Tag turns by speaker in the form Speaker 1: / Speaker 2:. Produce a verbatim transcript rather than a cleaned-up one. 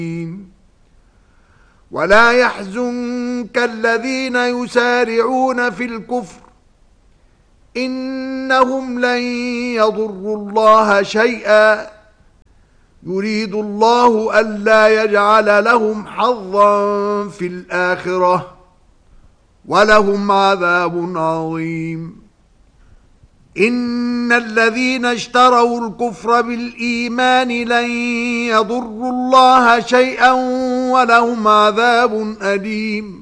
Speaker 1: ولا يحزنك الذين يسارعون في الكفر إنهم لن يضروا الله شيئا يريد الله ألا يجعل لهم حظا في الآخرة ولهم عذاب عظيم. إن الذين اشتروا الكفر بالإيمان لن يضروا الله شيئا ولهم عذاب أليم.